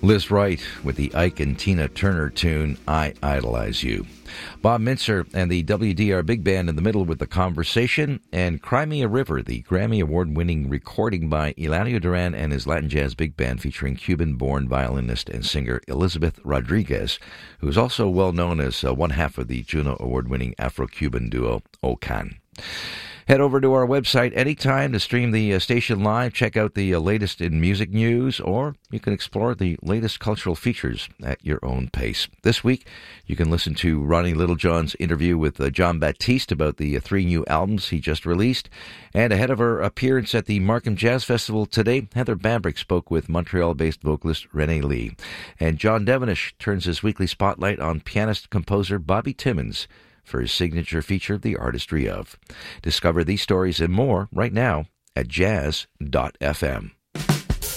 Liz Wright with the Ike and Tina Turner tune, I Idolize You. Bob Mintzer and the WDR Big Band in the middle with The Conversation, and Cry Me a River, the Grammy Award-winning recording by Eladio Duran and his Latin Jazz Big Band featuring Cuban-born violinist and singer Elizabeth Rodriguez, who is also well known as one half of the Juno Award-winning Afro-Cuban duo Okan. Head over to our website anytime to stream the station live, check out the latest in music news, or you can explore the latest cultural features at your own pace. This week, you can listen to Ronnie Littlejohn's interview with John Baptiste about the 3 new albums he just released. And ahead of her appearance at the Markham Jazz Festival today, Heather Bambrick spoke with Montreal-based vocalist Renee Lee. And John Devenish turns his weekly spotlight on pianist-composer Bobby Timmons for his signature feature, The Artistry Of. Discover these stories and more right now at jazz.fm.